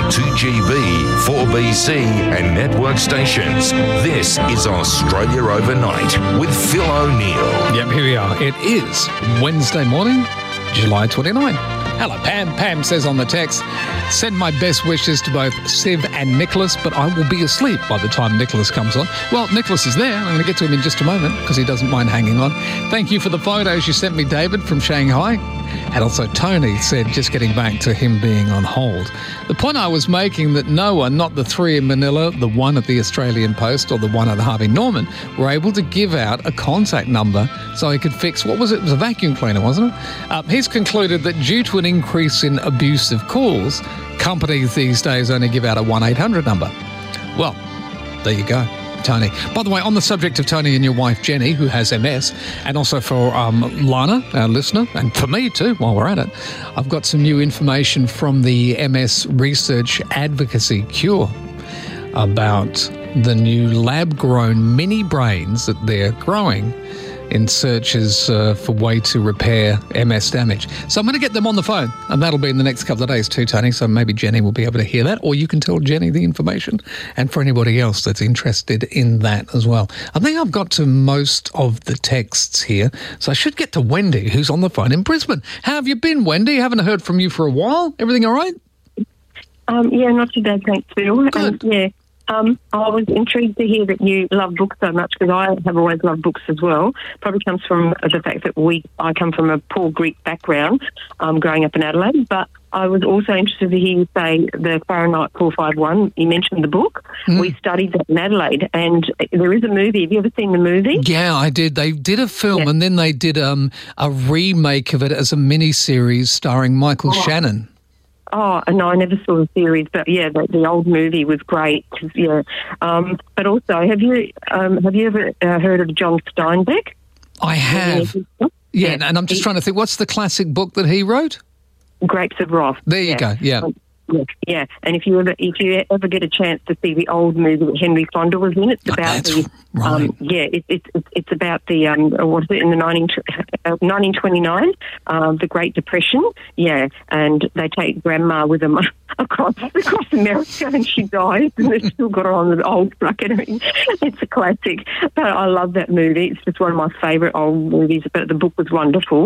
2GB, 4BC and network stations. This is Australia Overnight with Phil O'Neill. Yep, here we are. It is Wednesday morning, July 29. Hello, Pam. Pam says on the text, send my best wishes to both Siv and Nicholas, but I will be asleep by the time Nicholas comes on. Well, Nicholas is there. I'm going to get to him in just a moment because he doesn't mind hanging on. Thank you for the photos you sent me, David, from Shanghai. And also Tony said, just getting back to him being on hold. The point I was making that no one, not the three in Manila, the one at the Australian Post or the one at Harvey Norman, were able to give out a contact number so he could fix, what was it? It was a vacuum cleaner, wasn't it? He's concluded that due to an increase in abusive calls, companies these days only give out a 1-800 number. Well, there you go. Tony. By the way, on the subject of Tony and your wife Jenny, who has MS, and also for Lana, our listener, and for me too, while we're at it, I've got some new information from the MS Research Advocacy Cure about the new lab-grown mini brains that they're growing in searches for way to repair MS damage. So I'm going to get them on the phone, and that'll be in the next couple of days too, Tony, so maybe Jenny will be able to hear that, or you can tell Jenny the information, and for anybody else that's interested in that as well. I think I've got to most of the texts here, so I should get to Wendy, who's on the phone in Brisbane. How have you been, Wendy? Haven't heard from you for a while. Everything all right? Yeah, not too bad, thanks, Phil. Good. Yeah. I was intrigued to hear that you love books so much because I have always loved books as well. Probably comes from the fact that I come from a poor Greek background growing up in Adelaide, but I was also interested to hear you say the Fahrenheit 451. You mentioned the book. We studied that in Adelaide, and there is a movie. Have you ever seen the movie? Yeah, I did. They did a film, and then they did a remake of it as a mini-series starring Michael Shannon. Oh, no, I never saw the series, but yeah, the old movie was great. Yeah, but also, have you ever heard of John Steinbeck? I have. Yeah, and I'm just trying to think. What's the classic book that he wrote? Grapes of Wrath. There you go. Yeah. Yeah, and if you ever get a chance to see the old movie that Henry Fonda was in, it's about it's about the what is it in the 1929, the Great Depression. Yeah, and they take Grandma with them across America, and she dies, and they've still got her on the old bucket. I mean, it's a classic, but I love that movie. It's just one of my favourite old movies. But the book was wonderful.